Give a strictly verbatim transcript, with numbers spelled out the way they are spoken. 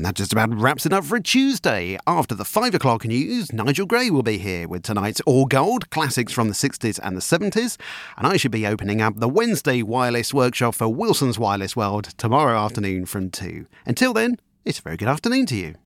And that just about wraps it up for a Tuesday. After the five o'clock news, Nigel Gray will be here with tonight's All Gold, classics from the sixties and the seventies. And I should be opening up the Wednesday Wireless Workshop for Wilson's Wireless World tomorrow afternoon from two. Until then, it's a very good afternoon to you.